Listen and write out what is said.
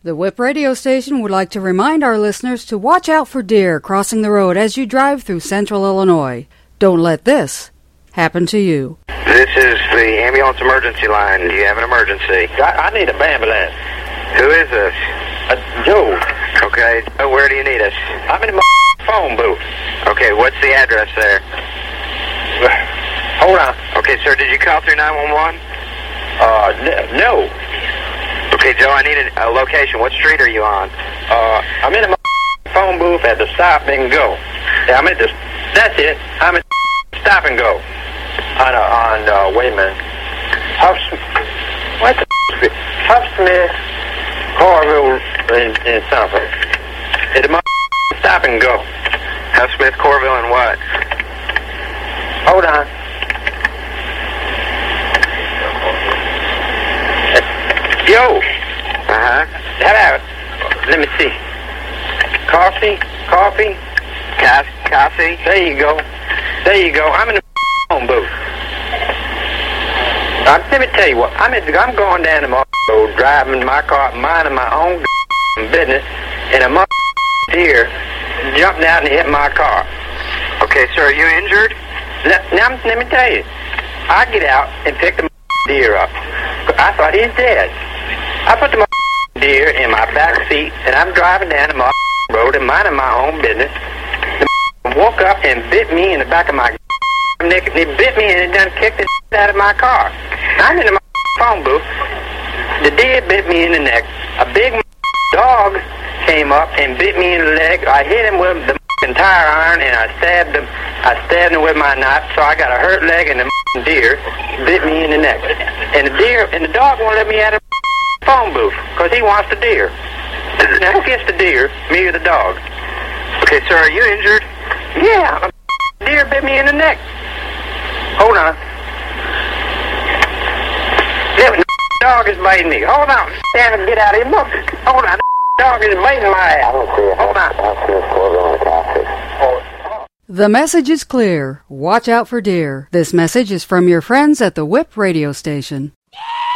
The Whip radio station would like to remind our listeners to watch out for deer crossing the road as you drive through central Illinois. Don't let this happen to you. This is the ambulance emergency line. Do you have an emergency? I need a ambulance. Who is this? Joe. Okay. Where do you need us? I'm in my phone booth. Okay, what's the address there? Hold on. Okay, sir, did you call through 911? No. Okay, Joe, I need a location. What street are you on? I'm in my phone booth at the Stop and Go. Yeah, I'm at the... That's it. I'm at Stop and Go. Wait a minute. Huffsmith, Corville, and something. It's my Stop and Go. Huffsmith, Corville, and what? Hold on. Yo. Uh-huh. Hello. Let me see. Coffee. Cassie? There you go. I'm in the phone booth. Let me tell you what. I'm going down the road, driving my car, minding my own business, and a deer jumped out and hit my car. Okay, sir, are you injured? Now, let me tell you. I get out and pick the deer up. I thought he's dead. I put the deer in my back seat, and I'm driving down the road and minding my own business. The woke up and bit me in the back of my neck. He bit me and it done kicked the out of my car. I'm in the phone booth. The deer bit me in the neck. A big dog came up and bit me in the leg. I hit him with the tire iron and I stabbed him with my knife. So I got a hurt leg, and the deer bit me in the neck. And the dog won't let me out of the phone booth because he wants the deer. Now who gets the deer? Me or the dog? Okay, sir, are you injured? Yeah, a deer bit me in the neck. Hold on. The dog is biting me. Hold on. Stand and get out of here. Look. Hold on. The dog is biting my ass. Hold on. The message is clear. Watch out for deer. This message is from your friends at the Whip radio station.